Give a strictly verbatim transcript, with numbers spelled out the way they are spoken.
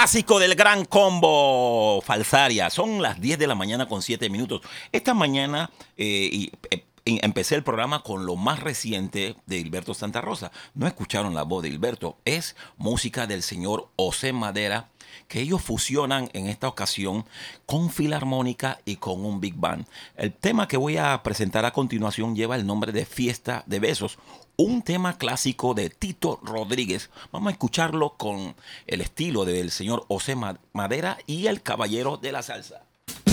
clásico del Gran Combo Falsaria. Son las diez de la mañana con siete minutos. Esta mañana eh, y, eh, y empecé el programa con lo más reciente de Hilberto Santa Rosa. No escucharon la voz de Hilberto. Es música del señor José Madera, que ellos fusionan en esta ocasión con filarmónica y con un big band. El tema que voy a presentar a continuación lleva el nombre de Fiesta de Besos, un tema clásico de Tito Rodríguez. Vamos a escucharlo con el estilo del señor José Madera y el Caballero de la Salsa.